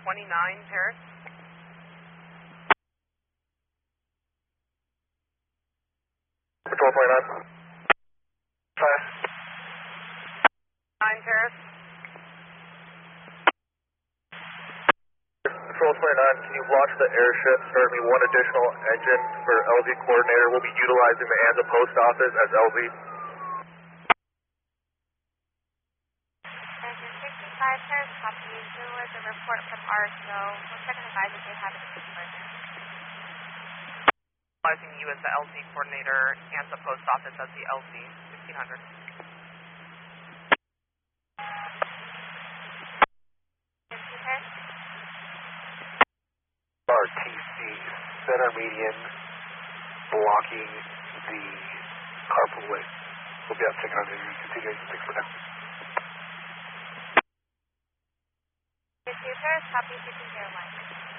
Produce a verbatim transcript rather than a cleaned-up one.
twenty-nine, Paris. Patrol twenty-nine. Five. nine, Paris. Patrol twenty-nine, can you watch the airship start me one additional engine for L Z coordinator? We'll be utilizing the Anza post office as L Z. Engine sixty-five, Paris, copy. There was a report from R S O. We'll check and advise if they have any further. Utilizing you as the L Z coordinator, Anza post office as the L Z, fifteen hundred. R T C, center median, blocking the carpool way. We'll be out checking on the continue six for now. Paris, copy, fifteen zero one.